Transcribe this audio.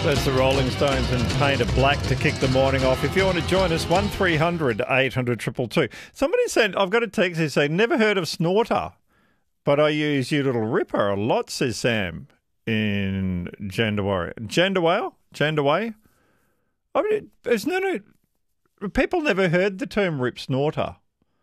That's the Rolling Stones and Paint It Black to kick the morning off. If you want to join us, 1300 800 222. Somebody said, I've got a text here saying, never heard of Snorter, but I use You Little Ripper a lot, says Sam in Jandaway. Jandaway? I mean, people never heard the term Rip Snorter.